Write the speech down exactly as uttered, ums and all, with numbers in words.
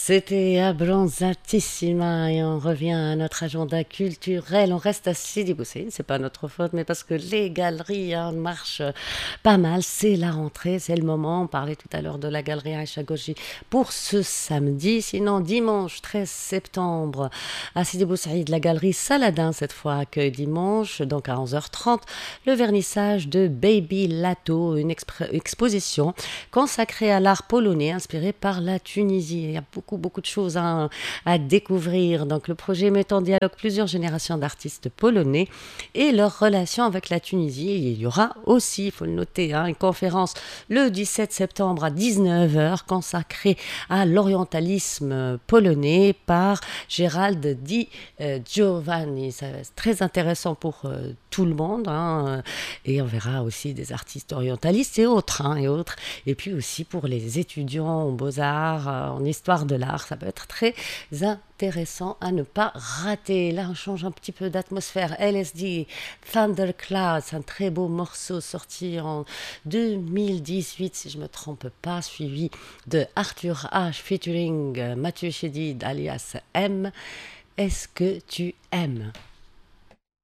C'était Abronzatissima et on revient à notre agenda culturel. On reste à Sidi Bou Saïd, c'est pas notre faute, mais parce que les galeries hein, marchent pas mal. C'est la rentrée, c'est le moment. On parlait tout à l'heure de la galerie Aïcha Goji pour ce samedi. Sinon, dimanche treize septembre, à Sidi Bou Saïd, la galerie Saladin, cette fois, accueille dimanche, donc à onze heures trente, le vernissage de Baby Lato, une expr- exposition consacrée à l'art polonais inspiré par la Tunisie. Il y a beaucoup, beaucoup de choses hein, à découvrir. Donc, le projet met en dialogue plusieurs générations d'artistes polonais et leur relation avec la Tunisie. Et il y aura aussi, il faut le noter, hein, une conférence le dix-sept septembre à dix-neuf heures consacrée à l'orientalisme polonais par Gérald Di euh, Giovanni. C'est très intéressant pour euh, tout le monde. Hein, et on verra aussi des artistes orientalistes et autres. Hein, et autres. Et puis aussi pour les étudiants en beaux-arts, euh, en histoire de l'art, ça peut être très intéressant à ne pas rater. Là, on change un petit peu d'atmosphère. L S D, Thundercloud, c'est un très beau morceau sorti en deux mille dix-huit, si je ne me trompe pas, suivi de Arthur H. featuring euh, Mathieu Chédid, alias M. Est-ce que tu aimes?